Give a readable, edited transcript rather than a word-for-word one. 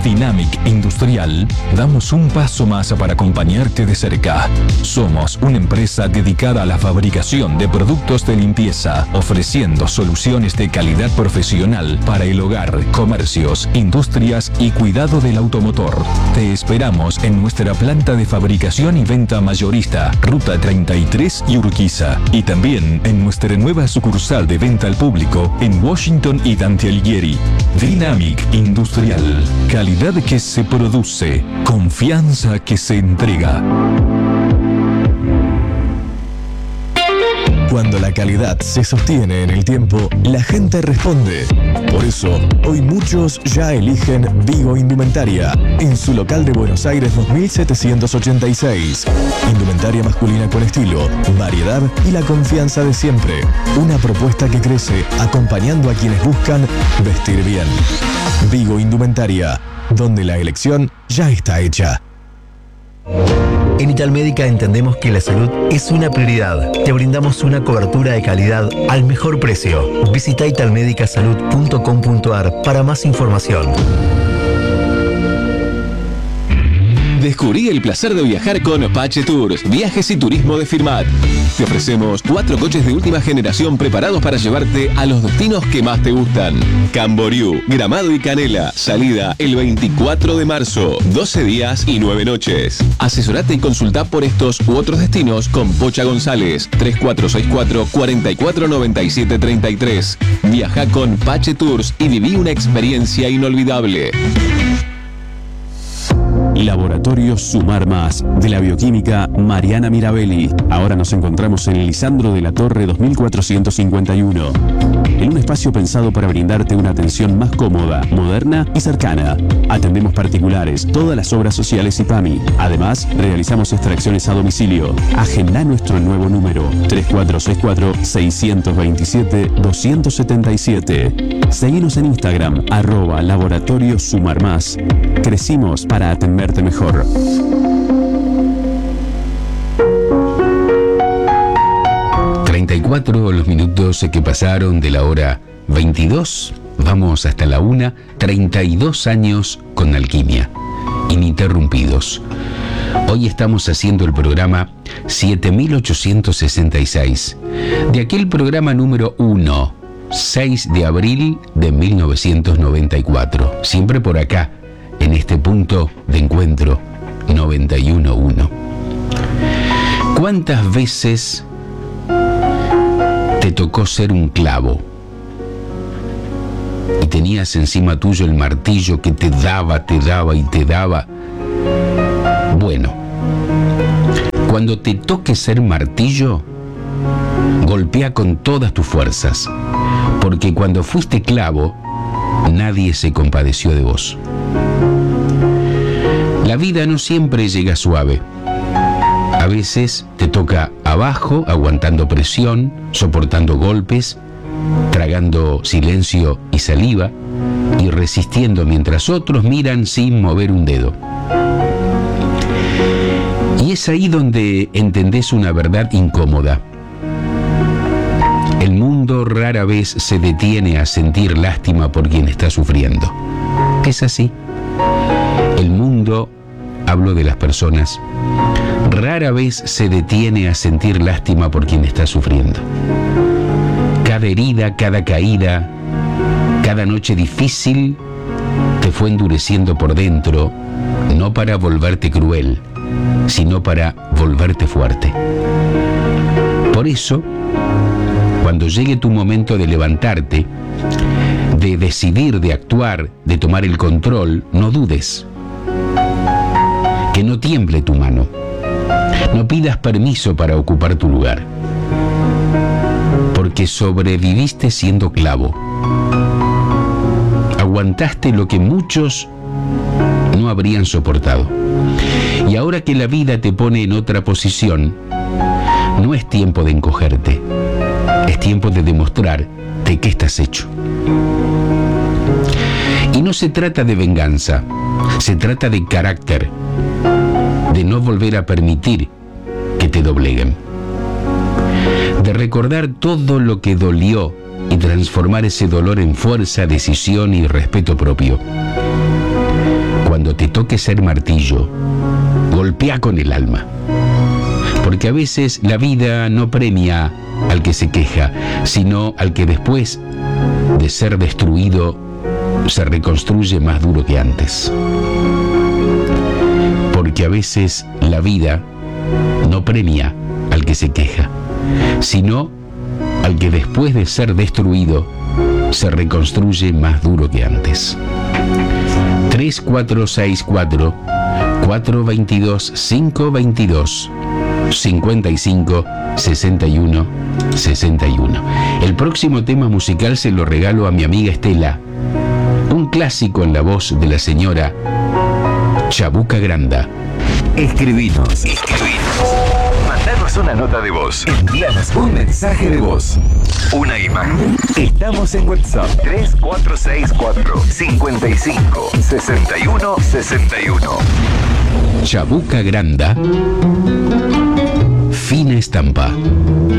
Dynamic Industrial, damos un paso más para acompañarte de cerca. Somos una empresa dedicada a la fabricación de productos de limpieza, ofreciendo soluciones de calidad profesional para el hogar, comercios, industrias y cuidado del automotor. Te esperamos en nuestra planta de fabricación y venta mayorista, Ruta 33 y Urquiza, y también en nuestra nueva sucursal de venta al público en Washington y Dante Alighieri. Dynamic Industrial. Calidad que se produce. Confianza que se entrega. Cuando la calidad se sostiene en el tiempo, la gente responde. Por eso, hoy muchos ya eligen Vigo Indumentaria, en su local de Buenos Aires 2786. Indumentaria masculina con estilo, variedad y la confianza de siempre. Una propuesta que crece acompañando a quienes buscan vestir bien. Vigo Indumentaria, donde la elección ya está hecha. En Italmédica entendemos que la salud es una prioridad. Te brindamos una cobertura de calidad al mejor precio. Visita italmedicasalud.com.ar para más información. Descubrí el placer de viajar con Pache Tours, viajes y turismo de Firmat. Te ofrecemos 4 coches de última generación preparados para llevarte a los destinos que más te gustan. Camboriú, Gramado y Canela. Salida el 24 de marzo. 12 días y 9 noches. Asesorate y consulta por estos u otros destinos con Pocha González. 3464-449733. Viaja con Pache Tours y viví una experiencia inolvidable. Laboratorio Sumar Más, de la bioquímica Mariana Mirabelli. Ahora nos encontramos en Lisandro de la Torre 2451. En un espacio pensado para brindarte una atención más cómoda, moderna y cercana. Atendemos particulares, todas las obras sociales y PAMI. Además, realizamos extracciones a domicilio. Agenda nuestro nuevo número, 3464-627-277. Seguinos en Instagram, @Laboratorio Sumar Más. Crecimos para atenderte mejor. Los minutos que pasaron de la hora 22, vamos hasta la 1, 32 años con Alquimia, ininterrumpidos. Hoy estamos haciendo el programa 7866, de aquel programa número 1, 6 de abril de 1994, siempre por acá, en este punto de encuentro 91.1. ¿Cuántas veces te tocó ser un clavo y tenías encima tuyo el martillo que te daba y te daba? Bueno, cuando te toque ser martillo, golpea con todas tus fuerzas, porque cuando fuiste clavo, nadie se compadeció de vos. La vida no siempre llega suave. A veces te toca abajo, aguantando presión, soportando golpes, tragando silencio y saliva y resistiendo mientras otros miran sin mover un dedo. Y es ahí donde entendés una verdad incómoda. El mundo rara vez se detiene a sentir lástima por quien está sufriendo. Es así. El mundo, hablo de las personas, rara vez se detiene a sentir lástima por quien está sufriendo. Cada herida, cada caída, cada noche difícil te fue endureciendo por dentro, no para volverte cruel, sino para volverte fuerte. Por eso, cuando llegue tu momento de levantarte, de decidir, de actuar, de tomar el control, no dudes. Que no tiemble tu mano. No pidas permiso para ocupar tu lugar. Porque sobreviviste siendo clavo. Aguantaste lo que muchos no habrían soportado. Y ahora que la vida te pone en otra posición, no es tiempo de encogerte. Es tiempo de demostrar de qué estás hecho. Y no se trata de venganza, se trata de carácter, de no volver a permitir que te dobleguen, de recordar todo lo que dolió y transformar ese dolor en fuerza, decisión y respeto propio. cuando te toque ser martillo, golpea con el alma. Porque a veces la vida no premia al que se queja, sino al que después de ser destruido se reconstruye más duro que antes. Porque a veces la vida no premia al que se queja, sino al que después de ser destruido se reconstruye más duro que antes. 3464 422 522 55 61 61. El próximo tema musical se lo regalo a mi amiga Estela, un clásico en la voz de la señora Chabuca Granda. Escribinos. Mandanos una nota de voz. Envíanos un mensaje de voz. Una imagen. Estamos en WhatsApp 3464 55 61 61. Chabuca Granda, fina estampa.